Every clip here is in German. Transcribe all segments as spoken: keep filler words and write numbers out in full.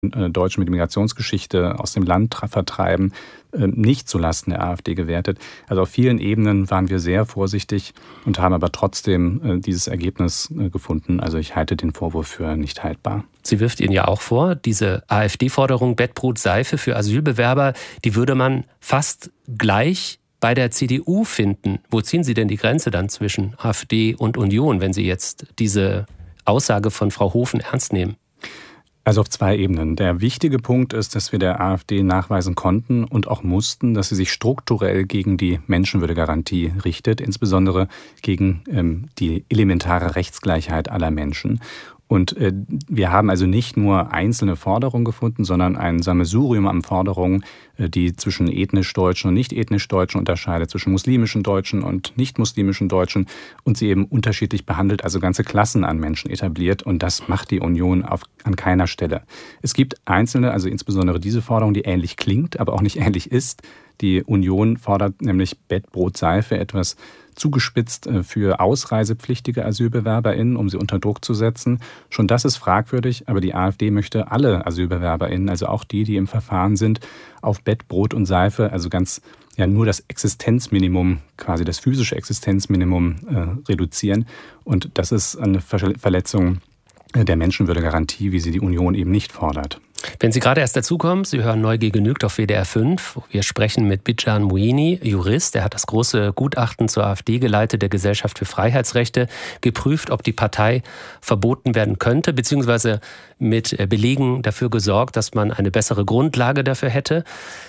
Deutschen mit Migrationsgeschichte aus dem Land vertreiben, nicht zulasten der AfD gewertet. Also auf vielen Ebenen waren wir sehr vorsichtig und haben aber trotzdem dieses Ergebnis gefunden. Also ich halte den Vorwurf für nicht haltbar. Sie wirft Ihnen ja auch vor, diese AfD-Forderung Bettbrot, Seife für Asylbewerber, die würde man fast gleich bei der C D U finden. Wo ziehen Sie denn die Grenze dann zwischen AfD und Union, wenn Sie jetzt diese Aussage von Frau Hofen ernst nehmen? Also auf zwei Ebenen. Der wichtige Punkt ist, dass wir der AfD nachweisen konnten und auch mussten, dass sie sich strukturell gegen die Menschenwürdegarantie richtet, insbesondere gegen ähm, die elementare Rechtsgleichheit aller Menschen. Und äh, wir haben also nicht nur einzelne Forderungen gefunden, sondern ein Sammelsurium an Forderungen, äh, die zwischen ethnisch Deutschen und nicht ethnisch Deutschen unterscheidet, zwischen muslimischen Deutschen und nicht muslimischen Deutschen und sie eben unterschiedlich behandelt, also ganze Klassen an Menschen etabliert. Und das macht die Union auf, an keiner Stelle. Es gibt einzelne, also insbesondere diese Forderung, die ähnlich klingt, aber auch nicht ähnlich ist. Die Union fordert nämlich Bettbrot, Seife, etwas zugespitzt für ausreisepflichtige AsylbewerberInnen, um sie unter Druck zu setzen. Schon das ist fragwürdig, aber die AfD möchte alle AsylbewerberInnen, also auch die, die im Verfahren sind, auf Bett, Brot und Seife, also ganz ja nur das Existenzminimum, quasi das physische Existenzminimum äh, reduzieren. Und das ist eine Verletzung der Menschenwürdegarantie, wie sie die Union eben nicht fordert. Wenn Sie gerade erst dazukommen, Sie hören Neugier genügt auf W D R fünf. Wir sprechen mit Bijan Mouini, Jurist. Er hat das große Gutachten zur AfD geleitet, der Gesellschaft für Freiheitsrechte, geprüft, ob die Partei verboten werden könnte, beziehungsweise mit Belegen dafür gesorgt, dass man eine bessere Grundlage dafür hätte.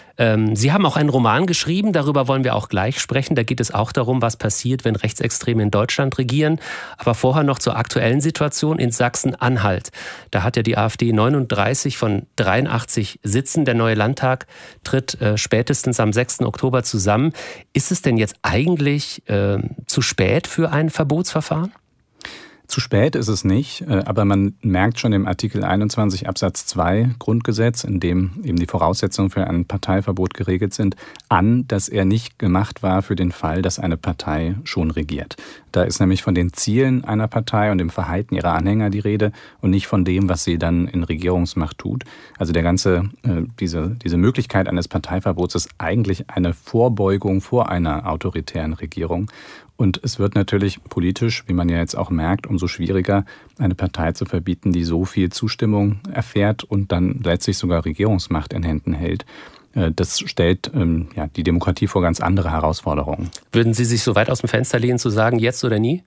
Sie haben auch einen Roman geschrieben, darüber wollen wir auch gleich sprechen. Da geht es auch darum, was passiert, wenn Rechtsextreme in Deutschland regieren. Aber vorher noch zur aktuellen Situation in Sachsen-Anhalt. Da hat ja die AfD neununddreißig von dreiundachtzig Sitzen. Der neue Landtag tritt äh, spätestens am sechsten Oktober zusammen. Ist es denn jetzt eigentlich äh, zu spät für ein Verbotsverfahren? Zu spät ist es nicht, aber man merkt schon im Artikel einundzwanzig Absatz zwei Grundgesetz, in dem eben die Voraussetzungen für ein Parteiverbot geregelt sind, an, dass er nicht gemacht war für den Fall, dass eine Partei schon regiert. Da ist nämlich von den Zielen einer Partei und dem Verhalten ihrer Anhänger die Rede und nicht von dem, was sie dann in Regierungsmacht tut. Also der ganze, äh, diese, diese Möglichkeit eines Parteiverbots ist eigentlich eine Vorbeugung vor einer autoritären Regierung. Und es wird natürlich politisch, wie man ja jetzt auch merkt, umso schwieriger, eine Partei zu verbieten, die so viel Zustimmung erfährt und dann letztlich sogar Regierungsmacht in Händen hält. Das stellt ähm, ja, die Demokratie vor ganz andere Herausforderungen. Würden Sie sich so weit aus dem Fenster lehnen, zu sagen, jetzt oder nie?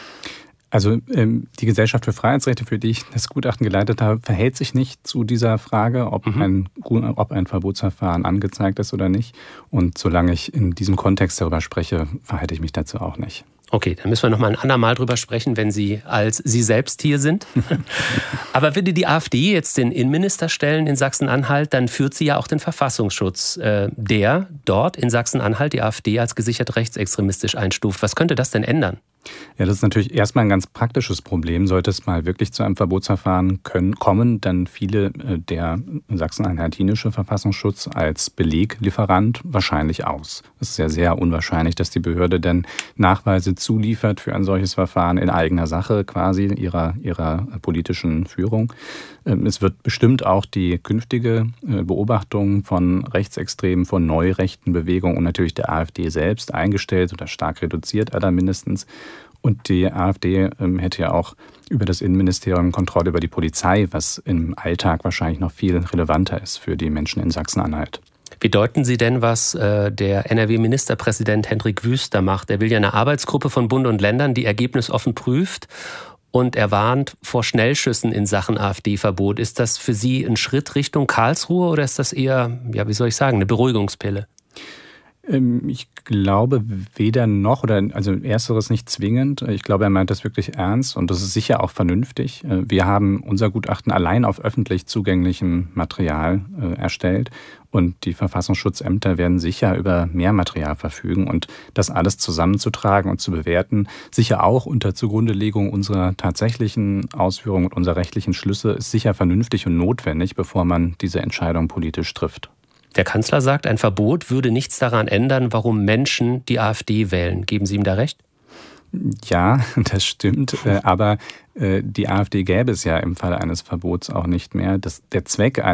Also ähm, die Gesellschaft für Freiheitsrechte, für die ich das Gutachten geleitet habe, verhält sich nicht zu dieser Frage, ob, mhm. ein, ob ein Verbotsverfahren angezeigt ist oder nicht. Und solange ich in diesem Kontext darüber spreche, verhalte ich mich dazu auch nicht. Okay, dann müssen wir noch mal ein andermal drüber sprechen, wenn Sie als Sie selbst hier sind. Aber würde die AfD jetzt den Innenminister stellen in Sachsen-Anhalt, dann führt sie ja auch den Verfassungsschutz, äh, der dort in Sachsen-Anhalt die AfD als gesichert rechtsextremistisch einstuft. Was könnte das denn ändern? Ja, das ist natürlich erstmal ein ganz praktisches Problem. Sollte es mal wirklich zu einem Verbotsverfahren können, kommen, dann fiele der sachsen-anhaltinische Verfassungsschutz als Beleglieferant wahrscheinlich aus. Es ist ja sehr unwahrscheinlich, dass die Behörde dann Nachweise zuliefert für ein solches Verfahren in eigener Sache quasi ihrer, ihrer politischen Führung. Es wird bestimmt auch die künftige Beobachtung von Rechtsextremen, von neurechten Bewegungen und natürlich der AfD selbst eingestellt oder stark reduziert, aller mindestens. Und die AfD hätte ja auch über das Innenministerium Kontrolle über die Polizei, was im Alltag wahrscheinlich noch viel relevanter ist für die Menschen in Sachsen-Anhalt. Wie deuten Sie denn, was äh, der N R W-Ministerpräsident Hendrik Wüst macht? Er will ja eine Arbeitsgruppe von Bund und Ländern, die ergebnisoffen prüft. Und er warnt vor Schnellschüssen in Sachen AfD-Verbot. Ist das für Sie ein Schritt Richtung Karlsruhe oder ist das eher, ja, wie soll ich sagen, eine Beruhigungspille? Ich glaube weder noch, oder also ersteres nicht zwingend. Ich glaube, er meint das wirklich ernst und das ist sicher auch vernünftig. Wir haben unser Gutachten allein auf öffentlich zugänglichem Material erstellt und die Verfassungsschutzämter werden sicher über mehr Material verfügen und das alles zusammenzutragen und zu bewerten, sicher auch unter Zugrundelegung unserer tatsächlichen Ausführungen und unserer rechtlichen Schlüsse, ist sicher vernünftig und notwendig, bevor man diese Entscheidung politisch trifft. Der Kanzler sagt, ein Verbot würde nichts daran ändern, warum Menschen die AfD wählen. Geben Sie ihm da recht? Ja, das stimmt. Aber die AfD gäbe es ja im Falle eines Verbots auch nicht mehr. Das, der Zweck